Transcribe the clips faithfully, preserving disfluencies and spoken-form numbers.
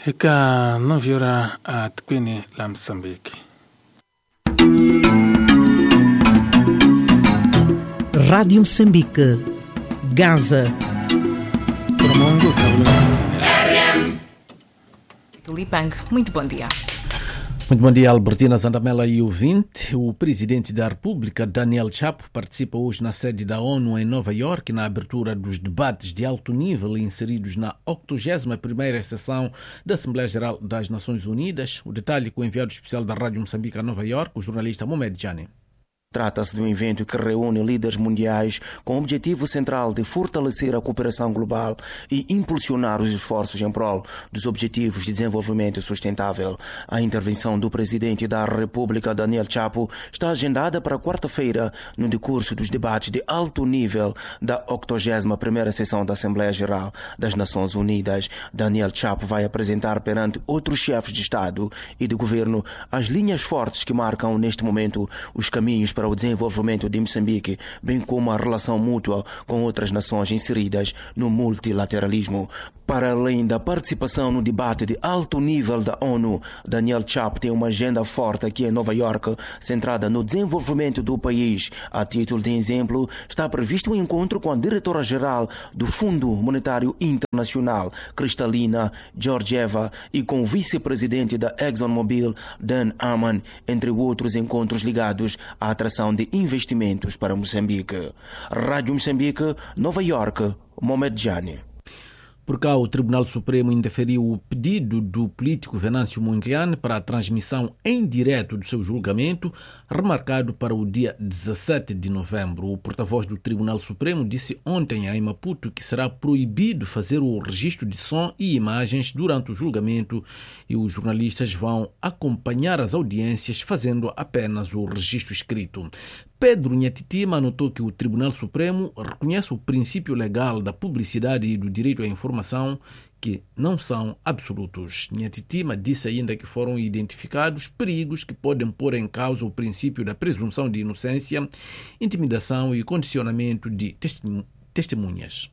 Eka nove horas a Tukwini la Moçambique. Rádio Moçambique, Gaza. Tulipang, muito bom dia. Muito bom dia, Albertina Zandamela e ouvinte. O presidente da República, Daniel Chapo, participa hoje na sede da ONU em Nova Iorque na abertura dos debates de alto nível inseridos na octogésima primeira sessão da Assembleia Geral das Nações Unidas. O detalhe com o enviado especial da Rádio Moçambique a Nova Iorque, o jornalista Mohamed Jani. Trata-se de um evento que reúne líderes mundiais com o objetivo central de fortalecer a cooperação global e impulsionar os esforços em prol dos objetivos de desenvolvimento sustentável. A intervenção do presidente da República, Daniel Chapo, está agendada para quarta-feira no decurso dos debates de alto nível da octogésima primeira sessão da Assembleia Geral das Nações Unidas. Daniel Chapo vai apresentar perante outros chefes de Estado e de Governo as linhas fortes que marcam neste momento os caminhos para para o desenvolvimento de Moçambique, bem como a relação mútua com outras nações inseridas no multilateralismo. Para além da participação no debate de alto nível da ONU, Daniel Chapo tem uma agenda forte aqui em Nova Iorque, centrada no desenvolvimento do país. A título de exemplo, está previsto um encontro com a diretora-geral do Fundo Monetário Internacional, Kristalina Georgieva, e com o vice-presidente da ExxonMobil, Dan Amman, entre outros encontros ligados à atração de investimentos para Moçambique. Rádio Moçambique, Nova Iorque, Mohamed Jani. Por cá, o Tribunal Supremo indeferiu o pedido do político Venâncio Mondlane para a transmissão em direto do seu julgamento, remarcado para o dia dezassete de novembro. O porta-voz do Tribunal Supremo disse ontem em Maputo que será proibido fazer o registro de som e imagens durante o julgamento e os jornalistas vão acompanhar as audiências fazendo apenas o registro escrito. Pedro Nhatitima anotou que o Tribunal Supremo reconhece o princípio legal da publicidade e do direito à informação, que não são absolutos. Nhatitima disse ainda que foram identificados perigos que podem pôr em causa o princípio da presunção de inocência, intimidação e condicionamento de testemunhas.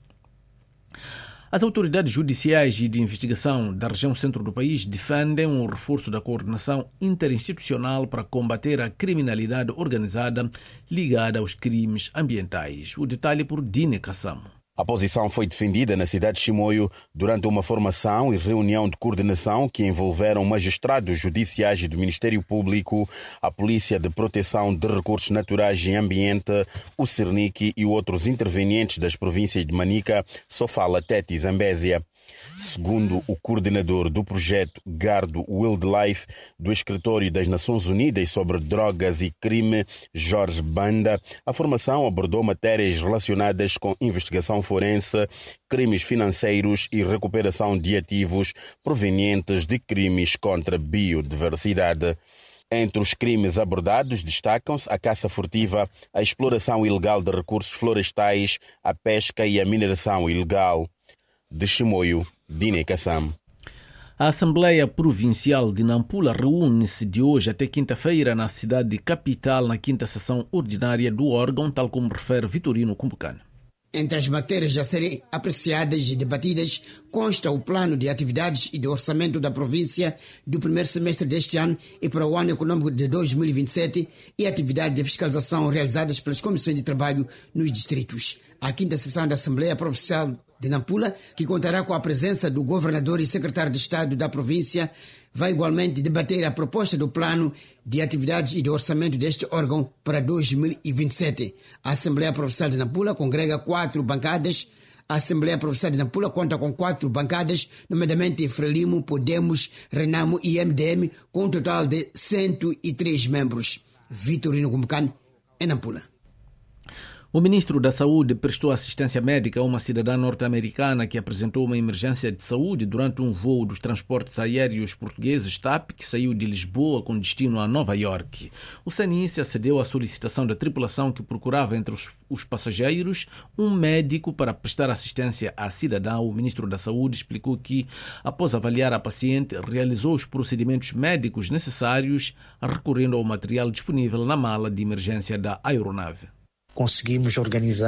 As autoridades judiciais e de investigação da região centro do país defendem o reforço da coordenação interinstitucional para combater a criminalidade organizada ligada aos crimes ambientais. O detalhe por Dine Kassam. A posição foi defendida na cidade de Chimoio durante uma formação e reunião de coordenação que envolveram magistrados judiciais e do Ministério Público, a Polícia de Proteção de Recursos Naturais e Ambiente, o Cernic e outros intervenientes das províncias de Manica, Sofala, Tete e Zambésia. Segundo o coordenador do projeto Gardo Wildlife do Escritório das Nações Unidas sobre Drogas e Crime, Jorge Banda, a formação abordou matérias relacionadas com investigação forense, crimes financeiros e recuperação de ativos provenientes de crimes contra a biodiversidade. Entre os crimes abordados destacam-se a caça furtiva, a exploração ilegal de recursos florestais, a pesca e a mineração ilegal. De Chimoio, Dine Kassam. A Assembleia Provincial de Nampula reúne-se de hoje até quinta-feira na cidade capital na quinta sessão ordinária do órgão, tal como refere Vitorino Kumbucano. Entre as matérias a serem apreciadas e debatidas consta o plano de atividades e de orçamento da província do primeiro semestre deste ano e para o ano econômico de dois mil e vinte e sete e atividades de fiscalização realizadas pelas comissões de trabalho nos distritos. A quinta sessão da Assembleia Provincial de Nampula, que contará com a presença do governador e secretário de Estado da província, vai igualmente debater a proposta do plano de atividades e de orçamento deste órgão para dois mil e vinte e sete. A Assembleia Provincial de Nampula congrega quatro bancadas. A Assembleia Provincial de Nampula conta com quatro bancadas, nomeadamente Frelimo, Podemos, Renamo e M D M, com um total de cento e três membros. Vitorino Kumbucano, em Nampula. O ministro da Saúde prestou assistência médica a uma cidadã norte-americana que apresentou uma emergência de saúde durante um voo dos transportes aéreos portugueses T A P, que saiu de Lisboa com destino a Nova Iorque. O S A N I C acedeu à solicitação da tripulação que procurava entre os, os passageiros um médico para prestar assistência à cidadã. O ministro da Saúde explicou que, após avaliar a paciente, realizou os procedimentos médicos necessários, recorrendo ao material disponível na mala de emergência da aeronave. Conseguimos organizar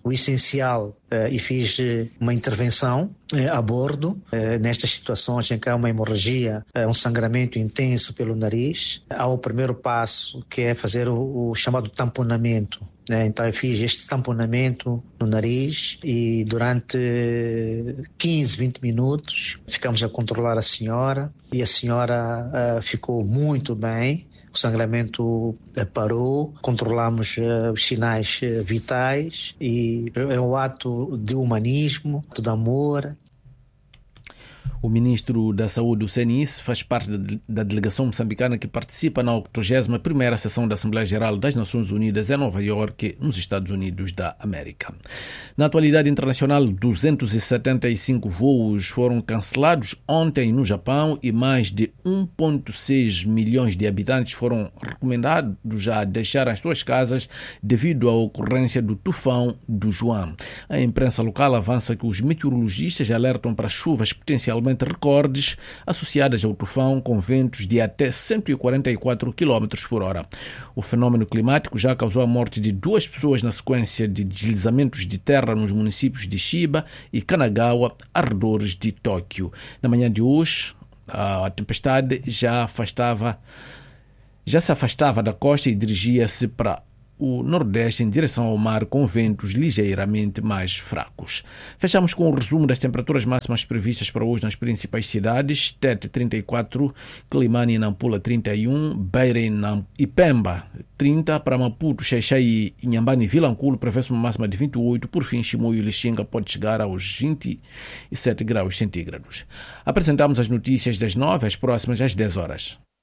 o essencial uh, e fiz uh, uma intervenção uh, a bordo, uh, nestas situações em que há uma hemorragia, uh, um sangramento intenso pelo nariz. Há o primeiro passo, que é fazer o, o chamado tamponamento. Né? Então eu fiz este tamponamento no nariz e durante quinze, vinte minutos ficamos a controlar a senhora e a senhora uh, ficou muito bem. O sangramento uh, parou, controlamos uh, os sinais uh, vitais e é um ato de humanismo, de amor. O ministro da Saúde, o Senis, faz parte da delegação moçambicana que participa na octogésima primeira sessão da Assembleia Geral das Nações Unidas em Nova Iorque, nos Estados Unidos da América. Na atualidade internacional, duzentos e setenta e cinco voos foram cancelados ontem no Japão e mais de um vírgula seis milhões de habitantes foram recomendados a deixar as suas casas devido à ocorrência do tufão do João. A imprensa local avança que os meteorologistas alertam para chuvas potencialmente recordes associadas ao tufão com ventos de até cento e quarenta e quatro quilômetros por hora. O fenômeno climático já causou a morte de duas pessoas na sequência de deslizamentos de terra nos municípios de Chiba e Kanagawa, arredores de Tóquio. Na manhã de hoje, a tempestade já afastava, já se afastava da costa e dirigia-se para o nordeste em direção ao mar com ventos ligeiramente mais fracos. Fechamos com o resumo das temperaturas máximas previstas para hoje nas principais cidades: Tete trinta e quatro, Climane e Nampula trinta e um, Beira e Pemba trinta, para Maputo, Xaixai, Inhambane e Vilanculo prevê-se uma máxima de vinte e oito, por fim Chimoio e Lixinga pode chegar aos vinte e sete graus centígrados. Apresentamos as notícias das nove, as próximas às dez horas.